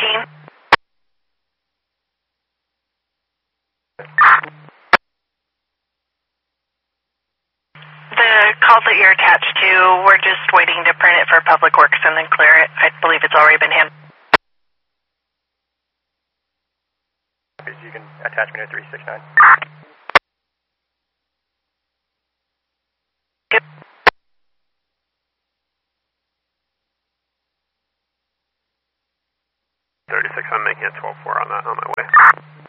The call that you're attached to, we're just waiting to print it for Public Works and then clear it. I believe it's already been handled. You can attach me to 369. Yep. 36, I'm making it 12-4 on that on my way.